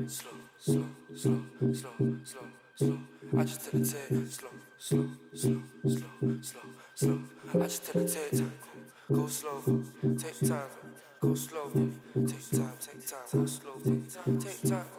slow, slow, slow, slow, slow, slow. I just tell it slow, slow, slow, slow, slow, slow. I just tell it take time, go slow, take time, go slow, take time, go slow, take time.